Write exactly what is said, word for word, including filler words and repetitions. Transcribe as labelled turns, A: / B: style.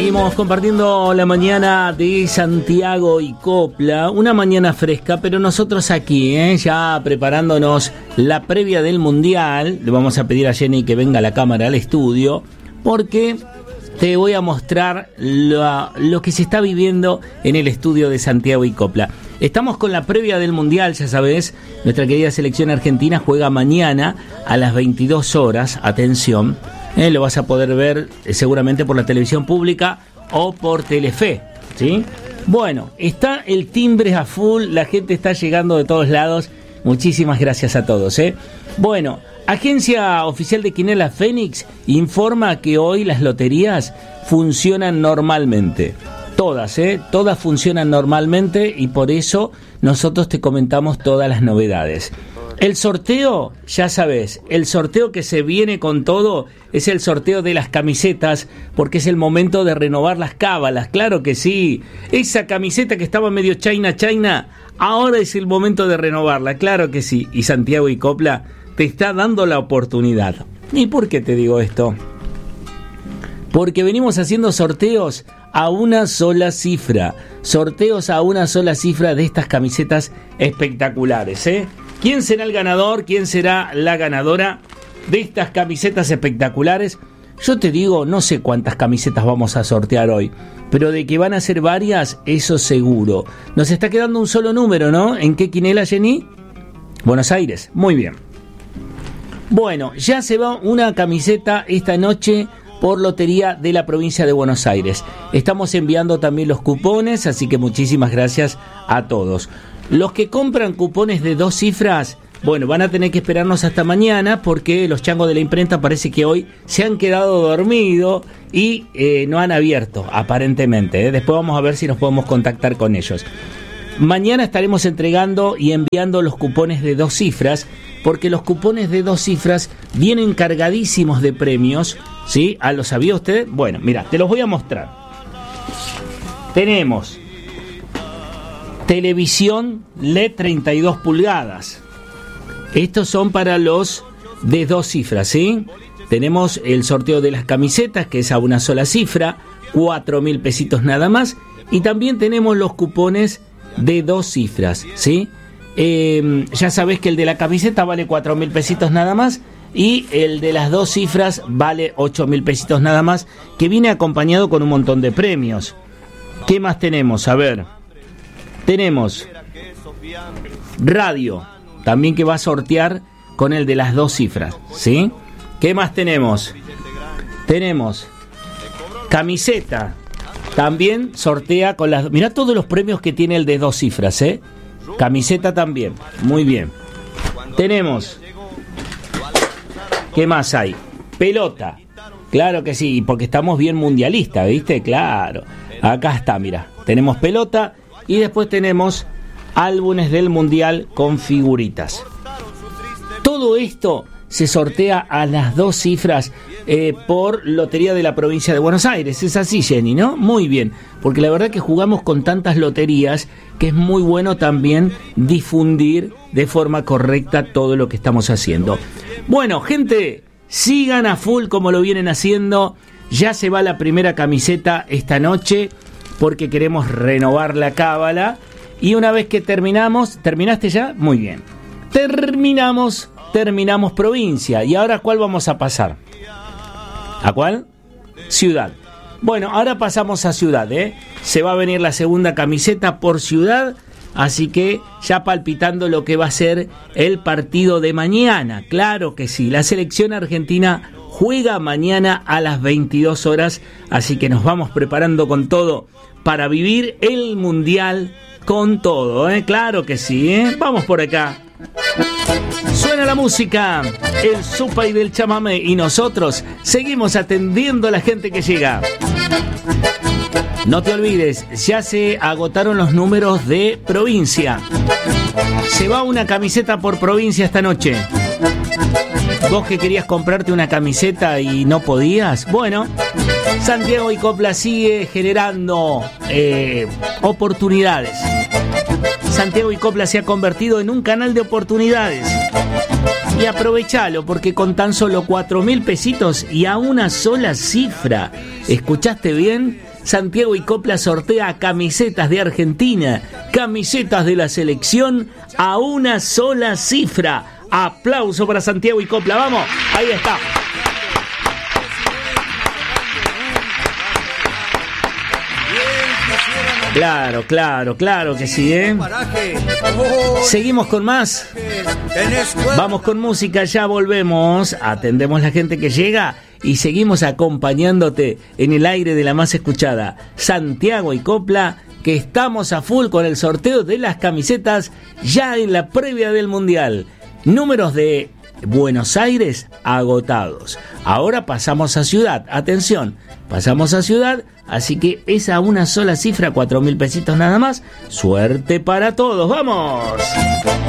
A: seguimos compartiendo la mañana de Santiago y Copla, una mañana fresca, pero nosotros aquí, ¿eh? ya preparándonos la previa del Mundial. Le vamos a pedir a Jenny que venga a la cámara al estudio, porque te voy a mostrar lo, lo que se está viviendo en el estudio de Santiago y Copla. Estamos con la previa del Mundial, ya sabes, nuestra querida selección argentina juega mañana a las veintidós horas, atención. Eh, lo vas a poder ver eh, seguramente por la televisión pública o por Telefe, ¿sí? Bueno, está el timbre a full, la gente está llegando de todos lados. Muchísimas gracias a todos, ¿eh? Bueno, Agencia Oficial de Quinela Fénix informa que hoy las loterías funcionan normalmente. Todas, ¿eh? Todas funcionan normalmente y por eso nosotros te comentamos todas las novedades. El sorteo, ya sabes, el sorteo que se viene con todo es el sorteo de las camisetas, porque es el momento de renovar las cábalas, claro que sí. Esa camiseta que estaba medio China China, ahora es el momento de renovarla, claro que sí. Y Santiago y Copla te está dando la oportunidad. ¿Y por qué te digo esto? Porque venimos haciendo sorteos a una sola cifra, sorteos a una sola cifra de estas camisetas espectaculares, ¿eh? ¿Quién será el ganador? ¿Quién será la ganadora de estas camisetas espectaculares? Yo te digo, no sé cuántas camisetas vamos a sortear hoy, pero de que van a ser varias, eso seguro. Nos está quedando un solo número, ¿no? ¿En qué quinela, Jenny? Buenos Aires, muy bien. Bueno, ya se va una camiseta esta noche por Lotería de la provincia de Buenos Aires. Estamos enviando también los cupones, así que muchísimas gracias a todos. Los que compran cupones de dos cifras, bueno, van a tener que esperarnos hasta mañana porque los changos de la imprenta parece que hoy se han quedado dormidos y eh, no han abierto, aparentemente. ¿eh? Después vamos a ver si nos podemos contactar con ellos. Mañana estaremos entregando y enviando los cupones de dos cifras, porque los cupones de dos cifras vienen cargadísimos de premios, ¿sí? ¿Ah, lo sabía usted? Bueno, mira, te los voy a mostrar. Tenemos televisión L E D treinta y dos pulgadas. Estos son para los de dos cifras, ¿sí? Tenemos el sorteo de las camisetas, que es a una sola cifra, cuatro mil pesitos nada más. Y también tenemos los cupones de dos cifras, ¿sí? Eh, ya sabés que el de la camiseta vale cuatro mil pesitos nada más y el de las dos cifras vale ocho mil pesitos nada más, que viene acompañado con un montón de premios. ¿Qué más tenemos? A ver, tenemos radio, también que va a sortear con el de las dos cifras, ¿sí? ¿Qué más tenemos? Tenemos camiseta, también sortea con las... Mirá todos los premios que tiene el de dos cifras, ¿eh? Camiseta también, muy bien. Tenemos... ¿Qué más hay? Pelota, claro que sí, porque estamos bien mundialistas, ¿viste? Claro, acá está, mira. Tenemos pelota y después tenemos álbumes del mundial con figuritas. Todo esto se sortea a las dos cifras eh, por Lotería de la provincia de Buenos Aires. Es así, Jenny, ¿no? Muy bien, porque la verdad que jugamos con tantas loterías que es muy bueno también difundir de forma correcta todo lo que estamos haciendo. Bueno, gente, sigan a full como lo vienen haciendo. Ya se va la primera camiseta esta noche porque queremos renovar la cábala. Y una vez que terminamos, ¿terminaste ya? Muy bien. Terminamos, terminamos provincia. ¿Y ahora cuál vamos a pasar? ¿A cuál? Ciudad. Bueno, ahora pasamos a ciudad, ¿eh? Se va a venir la segunda camiseta por ciudad, así que ya palpitando lo que va a ser el partido de mañana. Claro que sí, la selección argentina juega mañana a las veintidós horas, así que nos vamos preparando con todo para vivir el Mundial con todo, ¿eh? Claro que sí, ¿eh? Vamos por acá. Suena la música, el Supay del chamamé, y nosotros seguimos atendiendo a la gente que llega. No te olvides, ya se agotaron los números de provincia. Se va una camiseta por provincia esta noche. Vos que querías comprarte una camiseta y no podías, bueno, Santiago y Copla sigue generando eh, oportunidades. Santiago y Copla se ha convertido en un canal de oportunidades. Y aprovechalo, porque con tan solo cuatro mil pesitos y a una sola cifra, ¿escuchaste bien? Santiago y Copla sortea camisetas de Argentina, camisetas de la selección a una sola cifra. Aplauso para Santiago y Copla, vamos, ahí está. Claro, claro, claro que sí, ¿eh? Seguimos con más. Vamos con música, ya volvemos. Atendemos la gente que llega y seguimos acompañándote en el aire de la más escuchada. Santiago y Copla, que estamos a full con el sorteo de las camisetas ya en la previa del Mundial. Números de Buenos Aires agotados. Ahora pasamos a Ciudad. Atención, pasamos a Ciudad. Así que es a una sola cifra, cuatro mil pesitos nada más. Suerte para todos, ¡vamos!